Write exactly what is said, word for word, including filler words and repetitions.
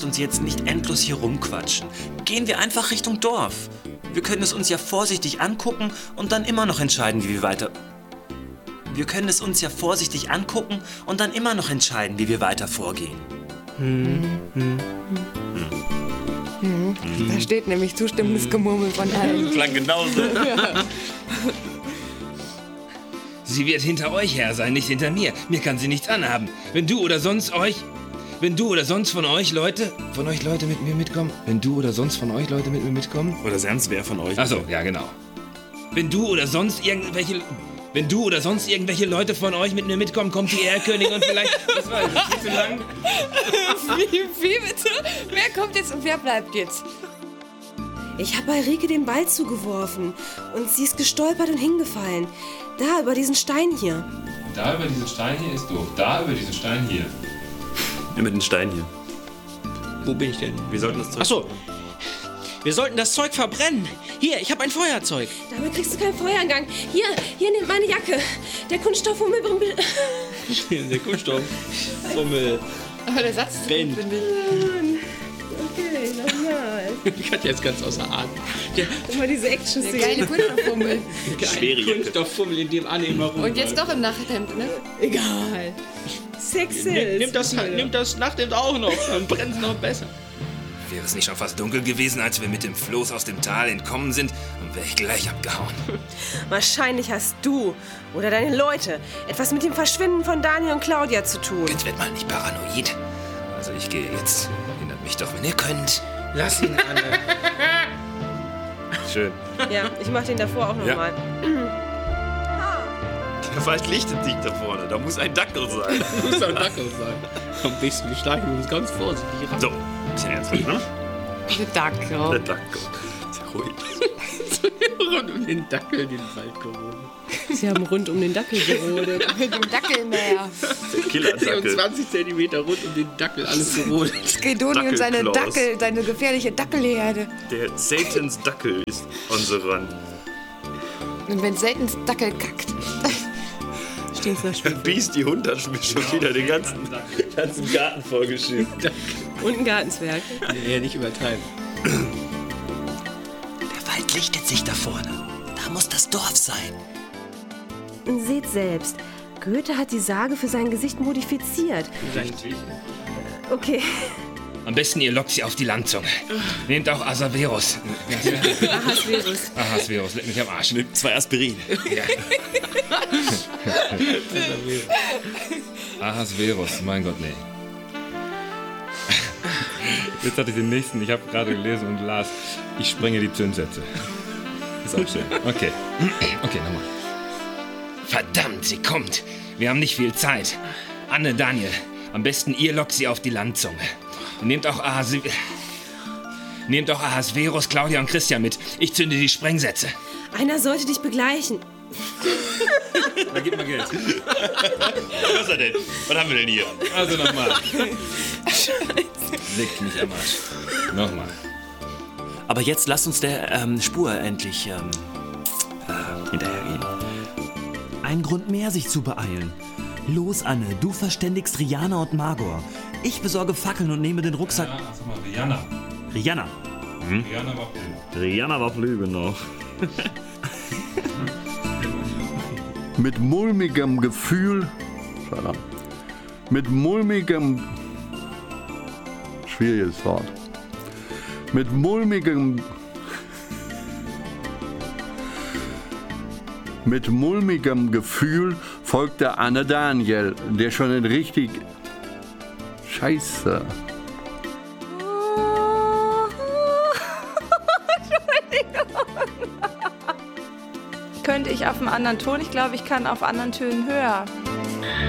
uns jetzt nicht endlos hier rumquatschen. Gehen wir einfach Richtung Dorf. Wir können es uns ja vorsichtig angucken und dann immer noch entscheiden, wie wir weiter... Wir können es uns ja vorsichtig angucken und dann immer noch entscheiden, wie wir weiter vorgehen. Hm. Hm. Hm. Hm. Da steht nämlich zustimmendes Gemurmel von allen. Das klang genauso. Ja. Sie wird hinter euch her sein, nicht hinter mir. Mir kann sie nichts anhaben. Wenn du oder sonst euch... Wenn du oder sonst von euch Leute... Von euch Leute mit mir mitkommen? Wenn du oder sonst von euch Leute mit mir mitkommen? Oder sonst wer von euch? Ach so, ja genau. Wenn du oder sonst irgendwelche... Wenn du oder sonst irgendwelche Leute von euch mit mir mitkommen, kommt die Erlkönigin und vielleicht... Das war das nicht so lang. Wie, wie bitte? Wer kommt jetzt und wer bleibt jetzt? Ich habe bei Rike den Ball zugeworfen und sie ist gestolpert und hingefallen. Da, über diesen Stein hier. Da über diesen Stein hier ist doof. Da über diesen Stein hier. Ja, mit dem Stein hier. Wo bin ich denn? Wir sollten das Zeug... Ach so. Wir sollten das Zeug verbrennen. Hier, ich habe ein Feuerzeug. Damit kriegst du keinen Feuergang. Hier, hier, nimm meine Jacke. Der Kunststofffummel bringt... Der Kunststofffummel. Aber der Satz ist brennt. Okay, nochmal. Ich hatte jetzt ganz außer Atem. Der, immer diese Action-Szene. Der geile Kunststofffummel. Schwere Jacke. Kunststofffummel, in dem Anne immer rum. Und jetzt doch im Nachthemd, ne? Egal. Sexy. Nimm, nimm, das, nimm das Nachthemd auch noch, dann brennt es noch besser. Wäre es nicht schon fast dunkel gewesen, als wir mit dem Floß aus dem Tal entkommen sind, dann wäre ich gleich abgehauen. Wahrscheinlich hast du oder deine Leute etwas mit dem Verschwinden von Daniel und Claudia zu tun. Jetzt wird mal nicht paranoid. Also ich gehe jetzt. Hindert mich doch, wenn ihr könnt. Lass ihn, Anne. Schön. Ja, ich mach den davor auch nochmal. Ja. Der Wald lichtet sich da vorne. Da muss ein Dackel sein. Da muss ein Dackel sein. Am besten, wir schleichen uns ganz vorsichtig ran. So, ein bisschen ernsthaft, ne? Der Dackel. Der Dackel. Sehr ruhig. Rund um den Dackel den Wald gerodet. Sie haben rund um den Dackel gerodet. Mit dem Dackelmäher. Der Killer-Dackel. zwanzig Zentimeter rund um den Dackel alles gerodet. Gedoni und seine Dackelklaus. Dackel, seine gefährliche Dackelherde. Der Satans Dackel ist unser Rand. Und wenn Satans Dackel kackt. Biest, die Hund hat mir schon wieder den ganzen, ganzen Garten vollgeschissen. Und ein Gartenzwerg. Nee, nicht übertreiben. Der Wald lichtet sich da vorne. Da muss das Dorf sein. Seht selbst. Goethe hat die Sage für sein Gesicht modifiziert. Richtig. Okay. Am besten ihr lockt sie auf die Landzunge. Nehmt auch Asaverus. Ahasverus. Ahasverus, leck mich am Arsch. Nehmt zwei Aspirin. Ja. Ahasverus, mein Gott, nee. Jetzt hatte ich den nächsten, ich habe gerade gelesen und las, ich sprenge die Zündsätze. Ist auch schön. Okay. Okay, nochmal. Verdammt, sie kommt. Wir haben nicht viel Zeit. Anne, Daniel, am besten ihr lockt sie auf die Landzunge. Nehmt auch Ahas... Nehmt auch Ahasverus, Claudia und Christian mit. Ich zünde die Sprengsätze. Einer sollte dich begleichen. Da gib mal Geld. Was ist er denn? Was haben wir denn hier? Also nochmal. Leckt mich am Arsch. Nochmal. Aber jetzt lasst uns der ähm, Spur endlich ähm, äh, hinterhergehen. Ein Grund mehr, sich zu beeilen. Los, Anne, du verständigst Rihanna und Magor. Ich besorge Fackeln und nehme den Rucksack... Ja, sag mal, Rihanna. Rihanna. Hm? Rihanna war cool. Rihanna war Flüge noch. Mit mulmigem Gefühl, verdammt, mit mulmigem, schwieriges Wort, mit mulmigem, mit mulmigem Gefühl folgte Anne Daniel, der schon in richtig, Scheiße. Könnte ich auf einem anderen Ton? Ich glaube, ich kann auf anderen Tönen höher.